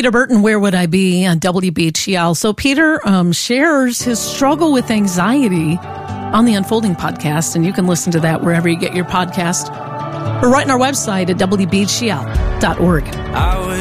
Peter Burton, Where Would I Be, on WBGL. So Peter shares his struggle with anxiety on the Unfolding podcast, and you can listen to that wherever you get your podcast or right on our website at WBGL.org.